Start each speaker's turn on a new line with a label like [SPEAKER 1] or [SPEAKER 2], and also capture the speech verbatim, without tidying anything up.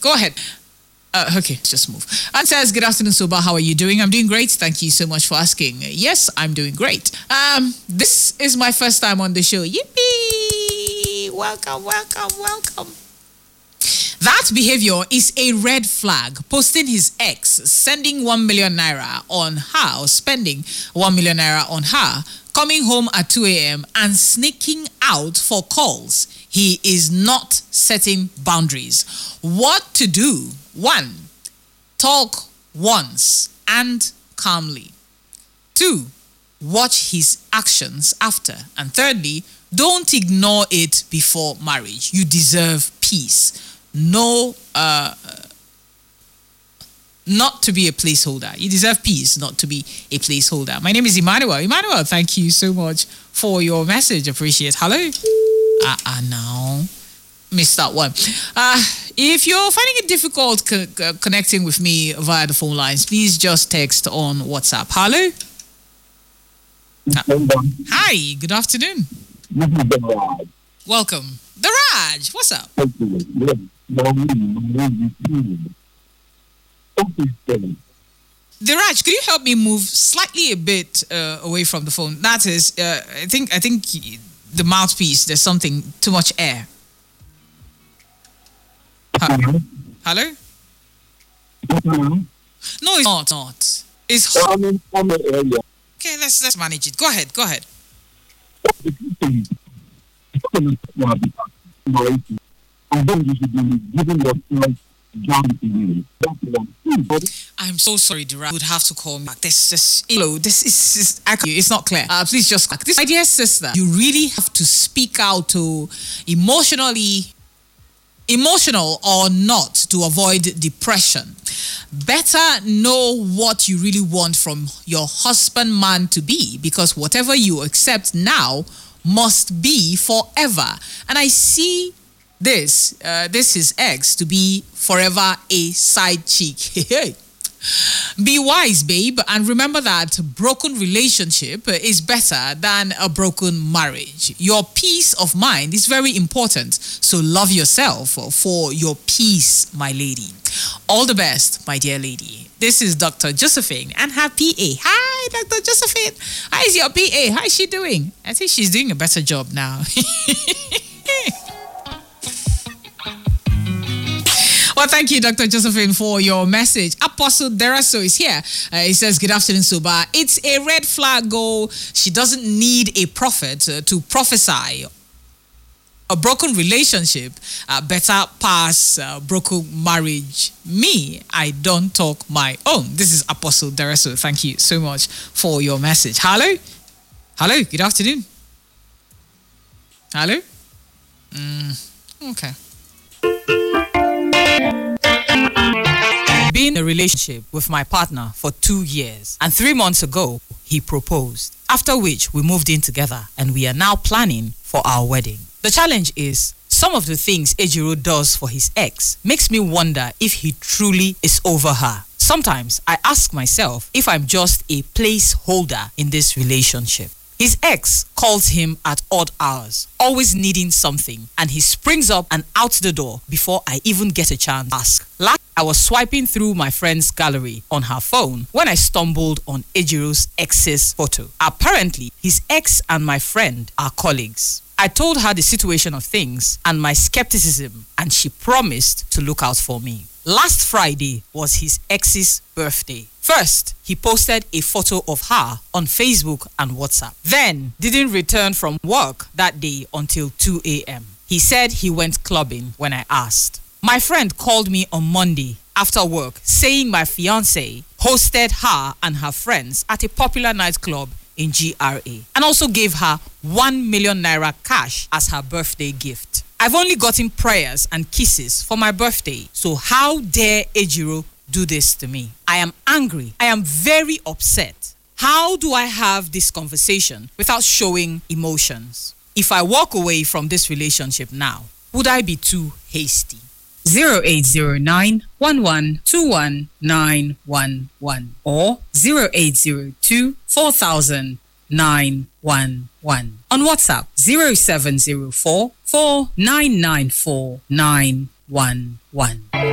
[SPEAKER 1] Go ahead. Uh, okay, let's just move. And says, good afternoon, Soba. How are you doing? I'm doing great. Thank you so much for asking. Yes, I'm doing great. Um, this is my first time on the show. Yippee! Welcome, welcome, welcome. That behavior is a red flag. Posting his ex, sending one million naira on her, or spending one million naira on her, coming home at two a.m. and sneaking out for calls. He is not setting boundaries. What to do? One, talk once and calmly. Two, watch his actions after. And thirdly, don't ignore it before marriage. You deserve peace. No, uh, not to be a placeholder. You deserve peace, not to be a placeholder. My name is Emmanuel. Emmanuel, thank you so much for your message. Appreciate it. Hello? Ah, uh, uh, now. Missed that one. Uh, if you're finding it difficult co- co- connecting with me via the phone lines, please just text on WhatsApp. Hello? Uh, hi, good afternoon.
[SPEAKER 2] This is the Raj.
[SPEAKER 1] Welcome. The Raj, what's up?
[SPEAKER 2] Thank you. Yes.
[SPEAKER 1] The Raj, could you help me move slightly a bit uh, away from the phone? That is, uh, I think, I think the mouthpiece, there's something, too much air. Hello? Hello? No, it's not. not. It's hot. Okay, let's let's manage it. Go ahead. Go ahead. I'm so sorry, Dura. I would have to call me back. This is, you know, this is, is actually, it's not clear. Uh, please just, this, my dear sister, you really have to speak out to emotionally, emotional or not, to avoid depression. Better know what you really want from your husband man to be, because whatever you accept now must be forever. And I see this, uh, this is ex to be forever a side chick. Be wise, babe, and remember that broken relationship is better than a broken marriage. Your peace of mind is very important, so love yourself for your peace, my lady. All the best, my dear lady. This is Doctor Josephine and her P A. Hi, Doctor Josephine. How is your P A? How is she doing? I think she's doing a better job now. Well, thank you, Doctor Josephine, for your message. Apostle Deraso is here. Uh, he says, good afternoon, Suba. It's a red flag goal. She doesn't need a prophet uh, to prophesy. A broken relationship uh, better pass uh, broken marriage. Me, I don't talk my own. This is Apostle Deraso. Thank you so much for your message. Hello? Hello, good afternoon. Hello? Mm, okay. Been in a relationship with my partner for two years, and three months ago he proposed, after which we moved in together and we are now planning for our wedding. The challenge is some of the things Ejiro does for his ex makes me wonder if he truly is over her. Sometimes I ask myself if I'm just a placeholder in this relationship. His ex calls him at odd hours, always needing something, and he springs up and out the door before I even get a chance to ask. Last, I was swiping through my friend's gallery on her phone when I stumbled on Ejiro's ex's photo. Apparently, his ex and my friend are colleagues. I told her the situation of things and my skepticism, and she promised to look out for me. Last Friday was his ex's birthday. First, he posted a photo of her on Facebook and WhatsApp. Then, didn't return from work that day until two a.m. He said he went clubbing when I asked. My friend called me on Monday after work saying my fiancé hosted her and her friends at a popular nightclub in G R A and also gave her one million naira cash as her birthday gift. I've only gotten prayers and kisses for my birthday, so how dare Ejiro do this to me? I am angry. I am very upset. How do I have this conversation without showing emotions? If I walk away from this relationship now, would I be too hasty?
[SPEAKER 3] zero eight zero nine, one one two one nine one one or zero eight zero two, four thousand nine one one. On WhatsApp, zero seven zero four, four nine nine four nine one one.